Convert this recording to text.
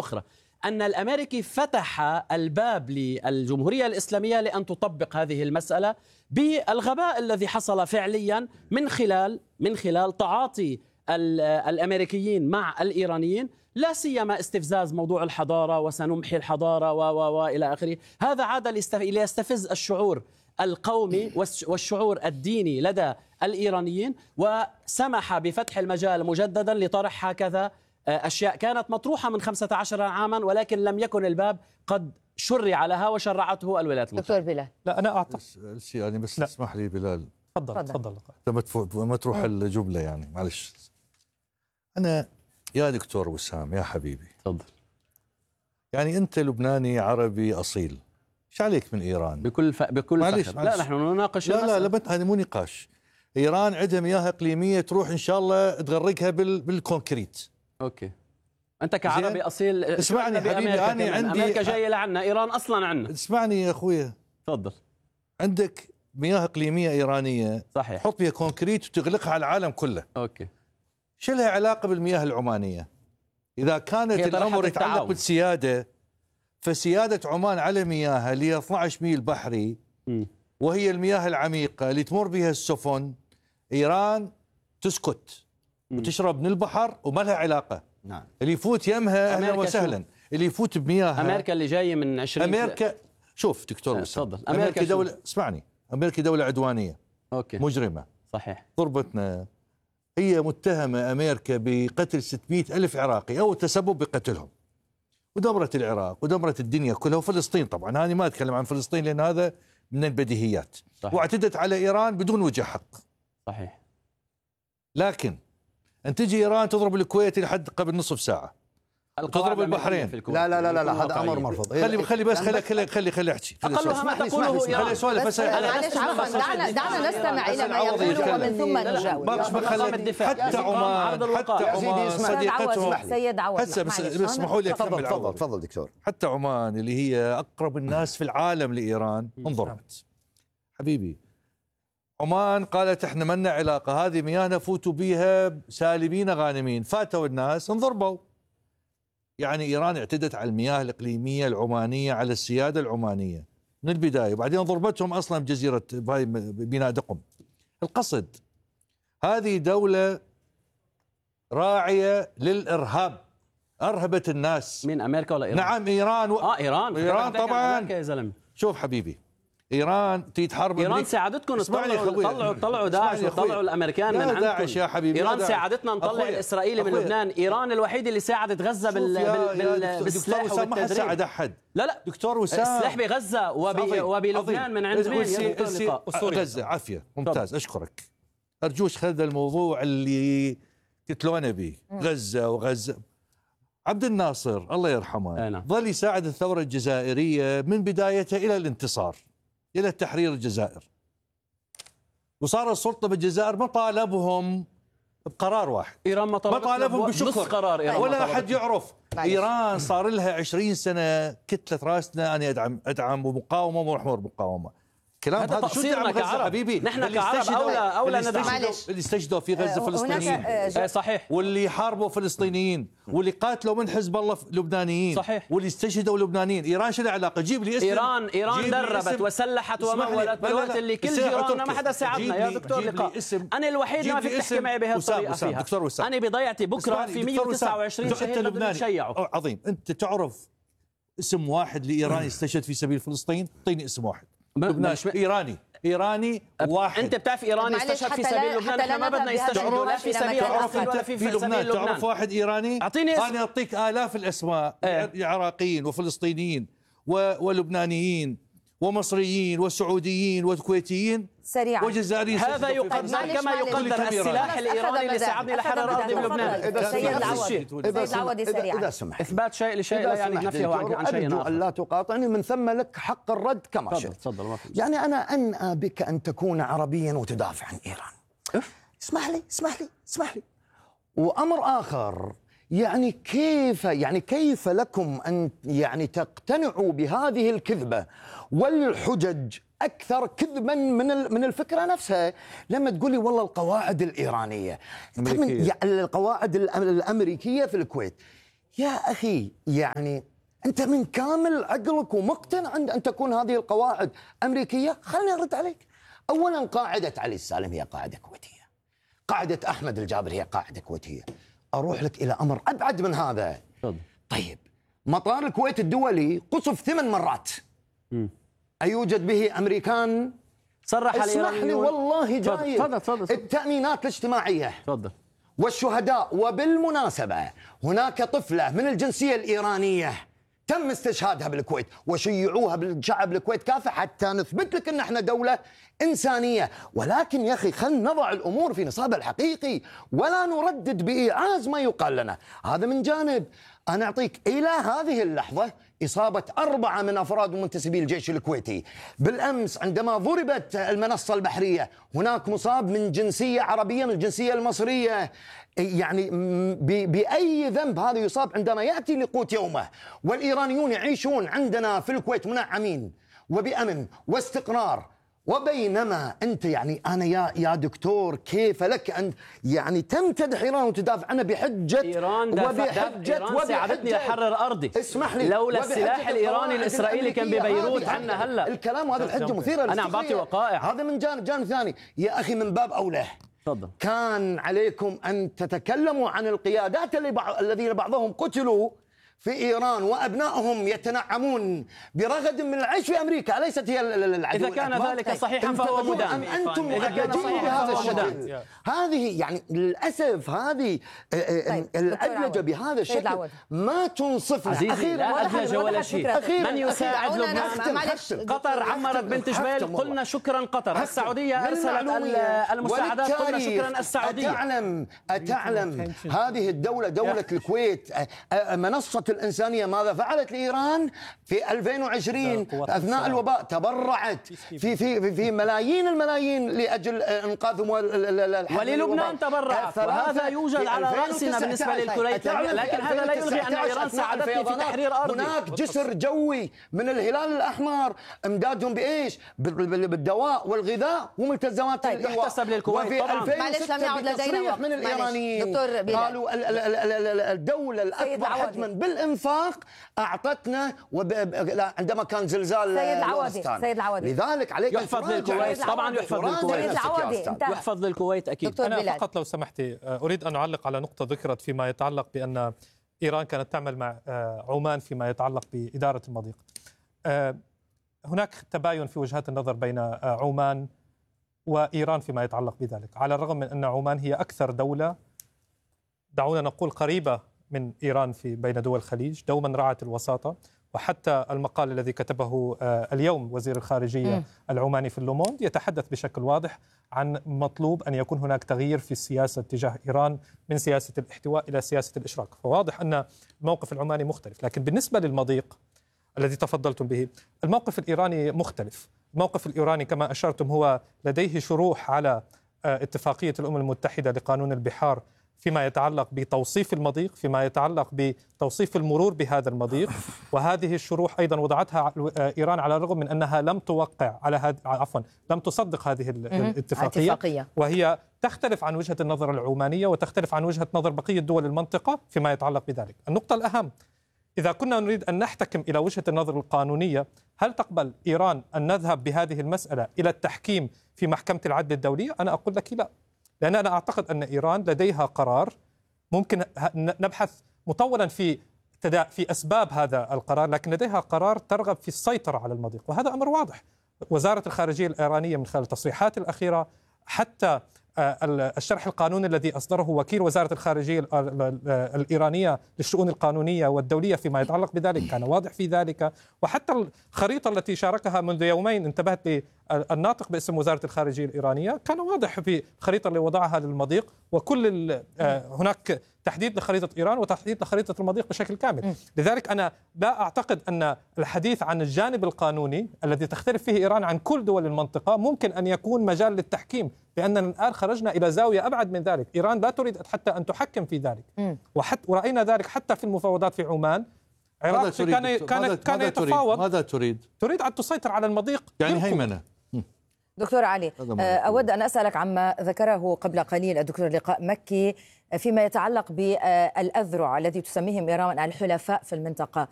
أخرى، أن الأمريكي فتح الباب للجمهورية الإسلامية لأن تطبق هذه المسألة بالغباء الذي حصل فعليا من خلال تعاطي الأمريكيين مع الإيرانيين، لا سيما استفزاز موضوع الحضارة وسنمحي الحضارة وإلى آخره. هذا عاد ليستفز الشعور القومي والشعور الديني لدى الإيرانيين، وسمح بفتح المجال مجددا لطرح هكذا أشياء كانت مطروحة من 15 عاما، ولكن لم يكن الباب قد شرع لها وشرعته الولايات المتحدة. دكتور بلال، لا أنا أعتقد يعني بس لا. اسمح لي بلال، تفضل ما تروح الجملة، يعني معلش. أنا يا دكتور وسام يا حبيبي، تفضل. يعني أنت لبناني عربي أصيل، ايش عليك من إيران؟ بكل معلش فخر. لا، نحن نناقش لا هذا مو نقاش. إيران عندها مياه إقليمية تروح إن شاء الله تغرقها بالكونكريت. أوكي، أنت كعربي أصيل اسمعني حبيبي، أنا عندي أمريكا جاية لعنا، إيران أصلا عنا. اسمعني يا أخويا، تفضل. عندك مياه إقليمية إيرانية، صحيح، حط فيها كونكريت وتغلقها على العالم كله. أوكي، شو لها علاقة بالمياه العمانية؟ إذا كانت الأمر يتعلق بالسيادة، فسيادة عمان على مياهها اللي هي 12 ميل بحري وهي المياه العميقة اللي تمر بها السفن، إيران تسكت وتشرب من البحر وما لها علاقة. نعم. اللي يفوت يمها أهلا وسهلا، اللي يفوت بمياهها. أمريكا اللي جاي من 20 أمريكا، شوف دكتور وسام، تفضل. أمريكا دولة، اسمعني، أمريكا دولة عدوانية. أوكي. مجرمة. صحيح. ضربتنا، هي متهمة أمريكا بقتل 600 ألف عراقي أو التسبب بقتلهم، ودمرت العراق ودمرت الدنيا كلها، وفلسطين طبعا، أنا ما أتكلم عن فلسطين لأن هذا من البديهيات. صحيح. واعتدت على إيران بدون وجه حق. صحيح. لكن أن تجي إيران تضرب الكويت لحد قبل نصف ساعة، تضرب البحرين. لا هذا أمر مرفوض. خلي أحكي. أقلها ما تقوله إيران. معلش عفوا، دعنا نستمع إلى ما يقوله ومن ثم نجاوب. حتى عمان صديقتهم. سيد عوض، بس اسمحوا لي أكمل. تفضل دكتور. حتى عمان اللي هي أقرب الناس في العالم لإيران انضربت. حبيبي، عمان قالت احنا منا علاقة، هذه مياهنا فوتوا بيها سالمين غانمين، فاتوا الناس انضربوا. يعني إيران اعتدت على المياه الإقليمية العمانية، على السيادة العمانية من البداية، وبعدين ضربتهم أصلا بجزيرة بناء دقم. القصد هذه دولة راعية للإرهاب، أرهبت الناس. من أمريكا ولا إيران؟ نعم إيران إيران طبعا. يا زلمة شوف حبيبي، إيران تحارب إيران ساعدتكم طلعوا داعش وطلعوا الأمريكان من عندكم. داعش يا حبيبي، إيران ساعدتنا نطلع الإسرائيلي من لبنان. إيران الوحيدة اللي ساعدت غزة بالسلاح والتدريب. ما ساعد أحد. لا دكتور وسام، السلاح بغزة وبلبنان من عند مين يا دكتور لقاء؟ غزة. عافية، ممتاز، أشكرك. أرجوش خذ الموضوع اللي تتلونه به، غزة. عبد الناصر الله يرحمه ظل يساعد الثورة الجزائرية من بدايتها إلى الانتصار، إلى تحرير الجزائر، وصار السلطة بالجزائر ما طالبهم بقرار واحد. إيران ما طالبهم بشكر قرار إيران ولا أحد يعرف. إيران صار لها 20 سنة كتلة راسنا أنا أدعم ومقاومة ومحور مقاومة. كلام هذا تقصيرنا كعرب. حبيبي، نحن كعرب أولى اللي استشهدوا في غزة فلسطينيين. صحيح. واللي حاربوا فلسطينيين، واللي قاتلوا من حزب الله لبنانيين. صحيح. واللي استشهدوا لبنانيين. إيران شو العلاقة؟ جيب لي اسم. إيران دربت وسلحت ومولت بالوقت اللي كل جيراننا ما حدا ساعدنا يا دكتور لقاء. أنا الوحيد ما فيك تحكي معي بهالطريقة فيها. أنا بضيعتي بكرة في 129 شهيد بدهم يشيعوا. عظيم. أنت تعرف اسم واحد لإيران يستشهد في سبيل فلسطين؟ اعطيني اسم واحد. لبنان إيراني واحد. أنت بتعرف إيراني استشهد في سبيل لبنان؟ احنا ما بدنا يستشهدوا لا في سبيل الأصل ولا في لبنان. تعرف واحد إيراني؟ أعطيني اسم. أنا أعطيك آلاف الأسماء. عراقيين وفلسطينيين ولبنانيين ومصريين وسعوديين وكويتيين سريعا وجزائريين. هذا يقدر كما يقدر السلاح الإيراني اللي ساعدني لحرر أرضي بلبنان. سيد العوضي سريعا. إذا سمحت، إثبات شيء لشيء لا يعني نفيه عن شيء آخر. أرجو أن لا تقاطعني، من ثم لك حق الرد كما شئت. تفضل. يعني أنا أنأى بك أن تكون عربيا وتدافع عن إيران. اسمح لي. وأمر آخر، يعني كيف لكم أن تقتنعوا بهذه الكذبة والحجج أكثر كذبا من الفكرة نفسها، لما تقولي والله القواعد الإيرانية، القواعد الأمريكية في الكويت. يا أخي يعني أنت من كامل عقلك ومقتنع أن تكون هذه القواعد أمريكية؟ خليني أرد عليك. أولا قاعدة علي السالم هي قاعدة كويتية، قاعدة أحمد الجابر هي قاعدة كويتية. أروح لك إلى أمر أبعد من هذا. طيب مطار الكويت الدولي قصف 8 مرات. أيوجد به أمريكان؟ صرح اسمح لي والله جاي. تفضل. التأمينات الاجتماعية تفضل. والشهداء. وبالمناسبة هناك طفلة من الجنسية الإيرانية تم استشهادها بالكويت وشيعوها بالشعب الكويت كافة حتى نثبت لك ان احنا دولة إنسانية. ولكن يا أخي خلينا نضع الأمور في نصابها الحقيقي ولا نردد بإيعاز ما يقال لنا. هذا من جانب. أنا أعطيك إلى هذه اللحظة إصابة 4 من أفراد ومنتسبي الجيش الكويتي. بالأمس عندما ضربت المنصة البحرية هناك مصاب من جنسية عربية، من الجنسية المصرية. يعني بأي ذنب هذا يصاب عندما يأتي لقوت يومه؟ والإيرانيون يعيشون عندنا في الكويت منعمين وبأمن واستقرار. وبينما أنت يعني أنا يا دكتور كيف لك أن يعني تمتدح إيران وتدافع عنها بحجة إيران ساعدتني لأحرر أرضي. اسمح لي، لولا السلاح الإيراني الإسرائيلي كان ببيروت عنا هلا. الكلام هذا بحجة مثيرة. أنا عم بعطي وقائع. هذا من جانب ثاني يا أخي من باب أولى. تفضل. كان عليكم أن تتكلموا عن القيادات الذين بعضهم قتلوا في إيران وأبنائهم يتنعمون برغد من العيش في أمريكا. أليست هي العدو؟ إذا كان ذلك صحيحا فهو مدان. أنتم مؤيدين بهذا الشكل. هذه يعني للأسف هذه الأدلجة بهذا الشكل ما تنصفنا. عزيزي لا أدلجة ولا شيء. من يساعد لبنان؟ قطر عمرت بنت جبيل، قلنا شكرا قطر. السعودية أرسلت المساعدات، قلنا شكرا السعودية. أتعلم هذه الدولة دولة الكويت منصة الإنسانية ماذا فعلت لإيران في 2020 أثناء الوباء؟ تبرعت في ملايين الملايين لأجل إنقاذهم. وللبنان تبرعت، وهذا يوجد على رأسنا بالنسبة للكويت. لكن هذا لا يلغي أن إيران ساعدتني في تحرير أرضي. هناك جسر جوي من الهلال الأحمر إمدادهم بإيش؟ بالدواء والغذاء وملتزمات الإيواء. يحتسب للكويت طبعا. معلش لم يعد لدينا من الإيرانيين قالوا الدولة الأكبر حجما بالإنفاق أعطتنا عندما كان زلزال سيد العوضي لذلك عليك يحفظ للكويت. طبعا يحفظ للكويت. يحفظ للكويت أكيد. أنا فقط لو سمحتي أريد أن أعلق على نقطة ذكرت فيما يتعلق بأن إيران كانت تعمل مع عمان فيما يتعلق بإدارة المضيق. هناك تباين في وجهات النظر بين عمان وإيران فيما يتعلق بذلك، على الرغم من أن عمان هي أكثر دولة دعونا نقول قريبة من إيران في بين دول الخليج، دوما رعت الوساطة. وحتى المقال الذي كتبه اليوم وزير الخارجية العماني في اللوموند يتحدث بشكل واضح عن مطلوب أن يكون هناك تغيير في السياسة تجاه إيران من سياسة الاحتواء إلى سياسة الإشراك. فواضح أن الموقف العماني مختلف. لكن بالنسبة للمضيق الذي تفضلتم به، الموقف الإيراني مختلف. الموقف الإيراني كما أشرتم هو لديه شروح على اتفاقية الأمم المتحدة لقانون البحار فيما يتعلق بتوصيف المضيق، فيما يتعلق بتوصيف المرور بهذا المضيق. وهذه الشروح أيضا وضعتها إيران على الرغم من أنها لم توقع على لم تصدق هذه الاتفاقية، وهي تختلف عن وجهة النظر العمانية وتختلف عن وجهة نظر بقية دول المنطقة فيما يتعلق بذلك. النقطة الأهم، إذا كنا نريد أن نحتكم إلى وجهة النظر القانونية، هل تقبل إيران أن نذهب بهذه المسألة إلى التحكيم في محكمة العدل الدولية؟ أنا أقول لك لا، لأن أنا أعتقد أن إيران لديها قرار ممكن نبحث مطولا في أسباب هذا القرار، لكن لديها قرار ترغب في السيطرة على المضيق، وهذا أمر واضح. وزارة الخارجية الإيرانية من خلال التصريحات الأخيرة، حتى الشرح القانوني الذي أصدره وكيل وزارة الخارجية الإيرانية للشؤون القانونية والدولية فيما يتعلق بذلك كان واضح في ذلك. وحتى الخريطة التي شاركها منذ يومين انتبهت للناطق باسم وزارة الخارجية الإيرانية، كان واضح في الخريطة اللي وضعها للمضيق، وكل هناك تحديد لخريطة إيران وتحديد لخريطة المضيق بشكل كامل. لذلك أنا لا أعتقد أن الحديث عن الجانب القانوني الذي تختلف فيه إيران عن كل دول المنطقة ممكن أن يكون مجال للتحكيم، لأننا الآن خرجنا إلى زاوية أبعد من ذلك. إيران لا تريد حتى أن تحكم في ذلك، ورأينا ذلك حتى في المفاوضات في عمان. العراق كان يتفاوض. ماذا تريد؟ تريد أن تسيطر على المضيق، يعني هيمنة. دكتور علي، أود أن أسألك عما ذكره قبل قليل الدكتور لقاء مكي فيما يتعلق بالأذرع الذي تسميهم إيران الحلفاء في المنطقة.